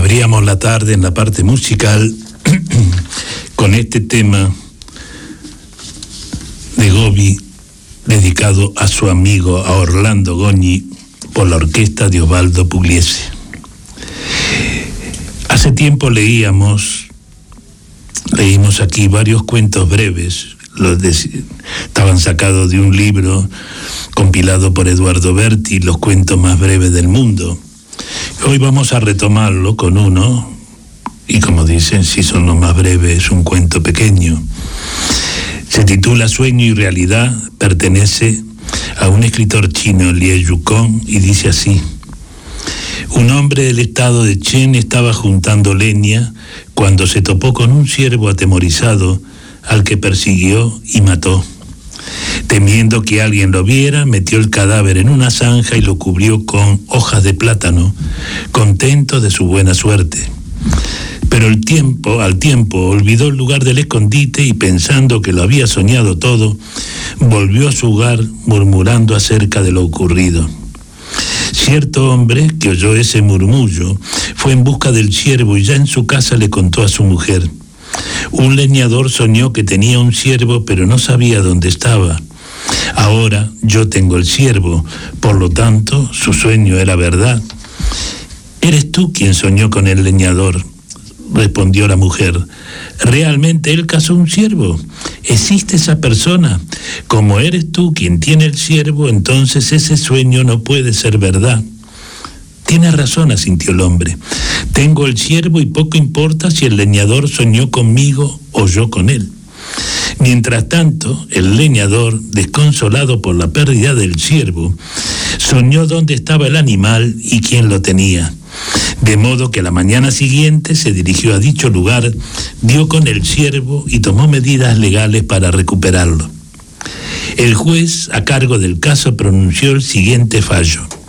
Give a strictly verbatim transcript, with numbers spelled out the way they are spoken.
Abríamos la tarde en la parte musical con este tema de Gobi dedicado a su amigo, a Orlando Goñi, por la orquesta de Osvaldo Pugliese. Hace tiempo leíamos, leímos aquí varios cuentos breves, los de, estaban sacados de un libro compilado por Eduardo Berti, Los cuentos más breves del mundo. Hoy vamos a retomarlo con uno, y como dicen, si son los más breves, es un cuento pequeño. Se titula Sueño y realidad, pertenece a un escritor chino, Lie Yukong, y dice así: un hombre del estado de Chen estaba juntando leña cuando se topó con un ciervo atemorizado al que persiguió y mató. Temiendo que alguien lo viera, metió el cadáver en una zanja y lo cubrió con hojas de plátano, contento de su buena suerte. Pero el tiempo, al tiempo, olvidó el lugar del escondite y pensando que lo había soñado todo, volvió a su hogar murmurando acerca de lo ocurrido. Cierto hombre que oyó ese murmullo fue en busca del ciervo y ya en su casa le contó a su mujer. Un leñador soñó que tenía un ciervo, pero no sabía dónde estaba. Ahora yo tengo el ciervo, por lo tanto su sueño era verdad. ¿Eres tú quien soñó con el leñador?, respondió la mujer. ¿Realmente él cazó un ciervo? ¿Existe esa persona? Como eres tú quien tiene el ciervo, entonces ese sueño no puede ser verdad. Tienes razón, asintió el hombre. Tengo el ciervo y poco importa si el leñador soñó conmigo o yo con él. Mientras tanto, el leñador, desconsolado por la pérdida del ciervo, soñó dónde estaba el animal y quién lo tenía. De modo que a la mañana siguiente se dirigió a dicho lugar, dio con el ciervo y tomó medidas legales para recuperarlo. El juez, a cargo del caso, pronunció el siguiente fallo.